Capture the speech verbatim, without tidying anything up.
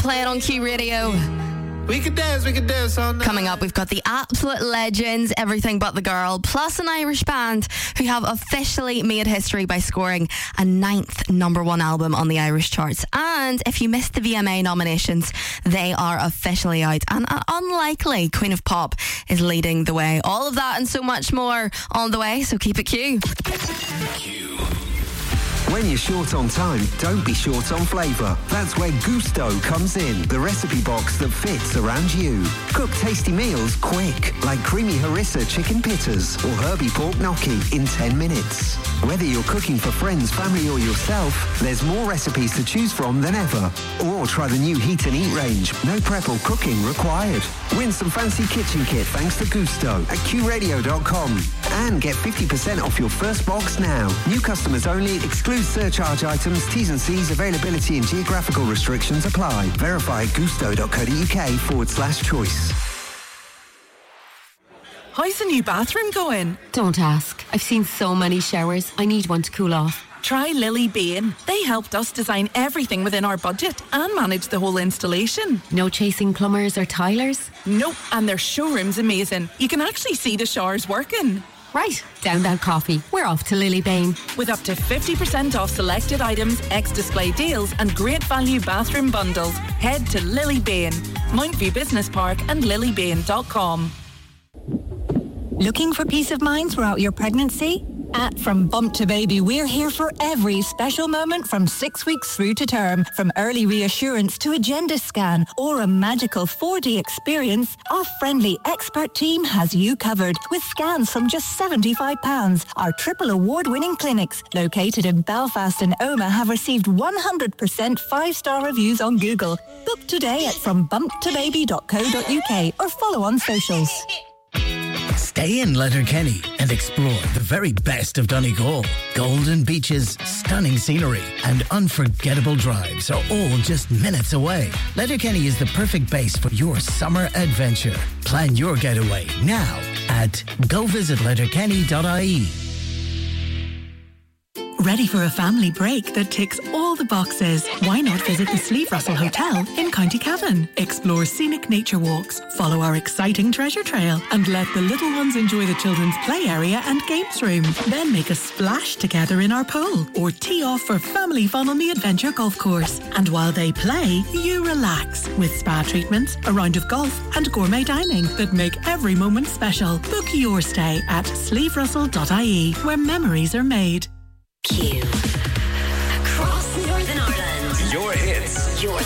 playing on Q Radio. We can dance, we can dance all night. Coming up, we've got the absolute legends, Everything But the Girl, plus an Irish band who have officially made history by scoring a ninth number one album on the Irish charts. And if you missed the V M A nominations, they are officially out. And uh, unlikely, Queen of Pop is leading the way. All of that and so much more on the way, so keep it Q. Q. When you're short on time, don't be short on flavour. That's where Gusto comes in, the recipe box that fits around you. Cook tasty meals quick, like creamy harissa chicken pittas or herby pork gnocchi in ten minutes. Whether you're cooking for friends, family or yourself, there's more recipes to choose from than ever. Or try the new Heat and Eat range, no prep or cooking required. Win some fancy kitchen kit thanks to Gusto at Q radio dot com. And get fifty percent off your first box now. New customers only, exclude surcharge items, T's and C's, availability and geographical restrictions apply. Verify at gusto.co.uk forward slash choice. How's the new bathroom going? Don't ask. I've seen so many showers. I need one to cool off. Try Lily Bean. They helped us design everything within our budget and manage the whole installation. No chasing plumbers or tilers? Nope, and their showroom's amazing. You can actually see the showers working. Right, down that coffee. We're off to Lily Bean. With up to fifty percent off selected items, ex-display deals and great value bathroom bundles, head to Lily Bean, Mountview Business Park and lily bean dot com. Looking for peace of mind throughout your pregnancy? At From Bump to Baby, we're here for every special moment from six weeks through to term. From early reassurance to agenda scan or a magical four D experience, our friendly expert team has you covered with scans from just seventy-five pounds. Our triple award-winning clinics, located in Belfast and Omagh, have received one hundred percent five-star reviews on Google. Book today at from bump to baby dot co dot uk or follow on socials. Stay in Letterkenny and explore the very best of Donegal. Golden beaches, stunning scenery and unforgettable drives are all just minutes away. Letterkenny is the perfect base for your summer adventure. Plan your getaway now at go visit letterkenny dot I E. Ready for a family break that ticks all the boxes? Why not visit the Sleeve Russell Hotel in County Cavan? Explore scenic nature walks, follow our exciting treasure trail, and let the little ones enjoy the children's play area and games room. Then make a splash together in our pool, or tee off for family fun on the Adventure Golf Course. And while they play, you relax with spa treatments, a round of golf, and gourmet dining that make every moment special. Book your stay at sleeve russell dot I E, where memories are made. Q. Across Northern Ireland. Your hits. Your